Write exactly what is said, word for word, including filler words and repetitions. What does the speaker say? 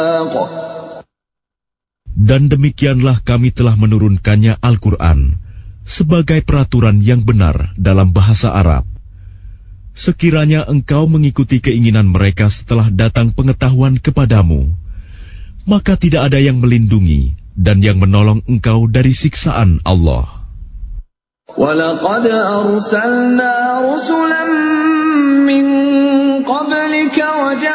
Dan demikianlah kami telah menurunkannya Al-Quran sebagai peraturan yang benar dalam bahasa Arab. Sekiranya engkau mengikuti keinginan mereka setelah datang pengetahuan kepadamu, maka tidak ada yang melindungi dan yang menolong engkau dari siksaan Allah. وَلَقَدْ أَرْسَلْنَا رُسُلًا مِّن قَبْلِكَ